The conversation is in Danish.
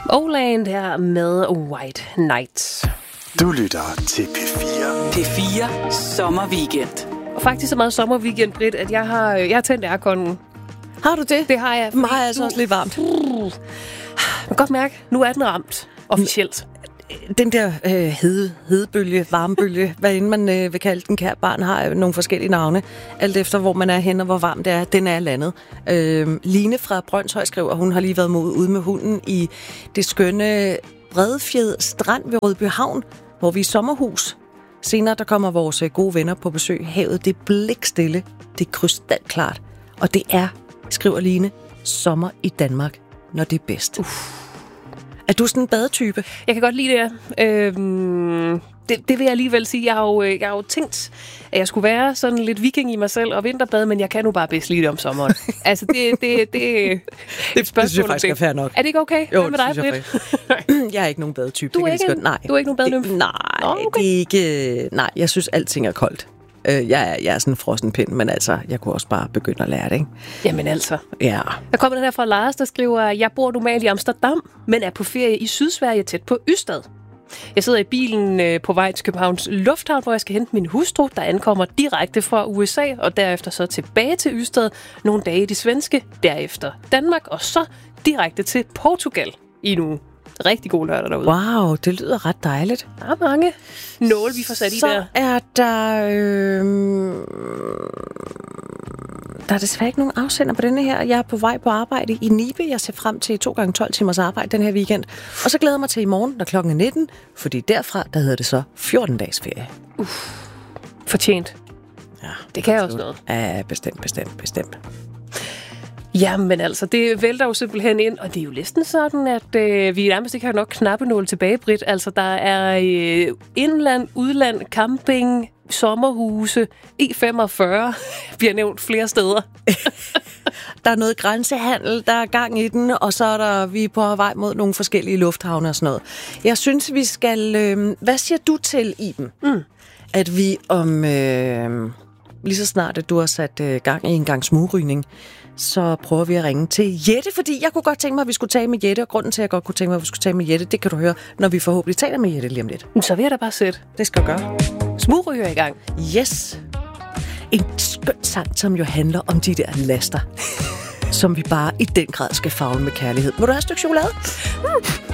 Oland her med White Nights. Du lytter til P4. P4 Sommerweekend. Og faktisk så meget sommerweekend, Britt, at jeg har tændt airconen. Har du det? Det har jeg. Mig er altså også lidt varmt. Man kan godt mærke, nu er den ramt officielt. Den der hedebølge, varmebølge, hvad end man vil kalde den, kære barn, har nogle forskellige navne, alt efter hvor man er henne og hvor varmt det er. Den er landet. Line fra Brønshøj skriver, hun har lige været ude med hunden i det skønne Bredfjed Strand ved Rødbyhavn, hvor vi er i sommerhus. Senere der kommer vores gode venner på besøg. Havet, det er blikstille, det er krystalklart. Og det er, skriver Line, sommer i Danmark, når det er bedst. Er du sådan en badetype? Jeg kan godt lide det, det vil jeg alligevel sige. Jeg har jo tænkt, at jeg skulle være sådan lidt viking i mig selv og vinterbade, men jeg kan nu bare bedst lide det om sommeren. Altså, det synes jeg faktisk er fair nok. Er det ikke okay? Jo, hvad med dig, Britt? Jeg er ikke nogen badetype. Du er ikke nogen badenymf? Nej, okay. det er ikke... Nej, jeg synes, alting er koldt. Jeg er sådan en frossen pind, men altså, jeg kunne også bare begynde at lære det, ikke? Jamen altså. Ja. Der kommer den her fra Lars, der skriver, jeg bor normalt i Amsterdam, men er på ferie i Sydsverige tæt på Ystad. Jeg sidder i bilen på vej til Københavns Lufthavn, hvor jeg skal hente min hustru, der ankommer direkte fra USA, og derefter så tilbage til Ystad, nogle dage i det svenske, derefter Danmark, og så direkte til Portugal i en uge. Rigtig god lørdag derude. Wow, det lyder ret dejligt. Der er mange nåle, vi får sat i der. Så er der... Der er desværre ikke nogen afsender på denne her. Jeg er på vej på arbejde i Nibe. Jeg ser frem til 2x12 timers arbejde den her weekend. Og så glæder jeg mig til i morgen, når klokken er 19. Fordi derfra, der hedder det så 14 dages ferie. Fortjent. Ja, det kan også noget. Ja, bestemt. Jamen altså, det vælter jo simpelthen ind, og det er jo næsten sådan, at vi nærmest ikke har nok knappenål tilbage, Britt. Altså, der er indland, udland, camping, sommerhuse, E45 bliver nævnt flere steder. Der er noget grænsehandel, der er gang i den, og så er vi på vej mod nogle forskellige lufthavne og sådan noget. Jeg synes, vi skal... hvad siger du til, Iben? At vi om... lige så snart, at du har sat gang i en gang smugrygning, så prøver vi at ringe til Jette, fordi jeg kunne godt tænke mig, at vi skulle tale med Jette, og grunden til, at jeg godt kunne tænke mig, at vi skulle tale med Jette, det kan du høre, når vi forhåbentlig taler med Jette lige om lidt. Så vil jeg da bare sætte. Det skal du gøre. Smugryger i gang. Yes. En skøn sang, som jo handler om de der laster, som vi bare i den grad skal favne med kærlighed. Må du have et stykke chokolade?